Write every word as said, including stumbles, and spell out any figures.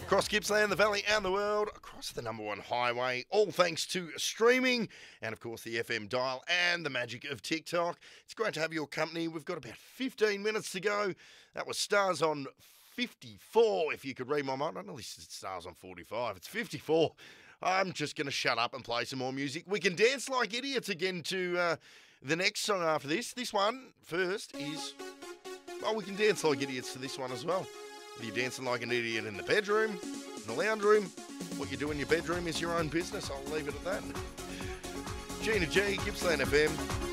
Across Gippsland, the Valley and the world, across the number one highway, all thanks to streaming and, of course, the F M dial and the magic of TikTok. It's great to have your company. We've got about fifteen minutes to go. That was Stars on fifty-four, if you could read my mind. I know this is Stars on forty-five. It's fifty-four. I'm just going to shut up and play some more music. We can dance like idiots again to uh, the next song after this. This one first is, well, we can dance like idiots to this one as well. Whether you're dancing like an idiot in the bedroom, in the lounge room, what you do in your bedroom is your own business. I'll leave it at that. Gina G, Gippsland F M.